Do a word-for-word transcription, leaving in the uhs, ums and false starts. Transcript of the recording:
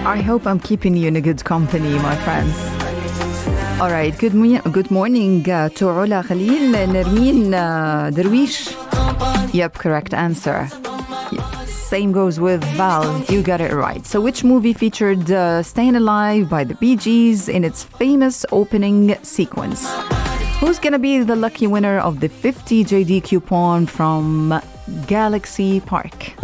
I hope I'm keeping you in a good company, my friends. All right, good, mo- good morning uh, to Ola Khalil, Nermeen uh, Darwish. Yep, correct answer. Same goes with Val, you got it right. So which movie featured uh, Staying Alive by the Bee Gees in its famous opening sequence? Who's going to be the lucky winner of the fifty J D coupon from Galaxy Park?